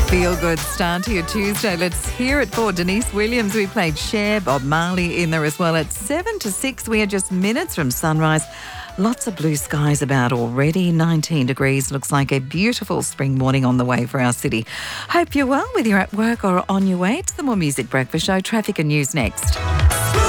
Feel-good start to your Tuesday. Let's hear it for Denise Williams. We played Cher, Bob Marley in there as well. At 7 to 6, we are just minutes from sunrise. Lots of blue skies about already. 19 degrees. Looks like a beautiful spring morning on the way for our city. Hope you're well, whether you're at work or on your way to the More Music Breakfast Show. Traffic and news next.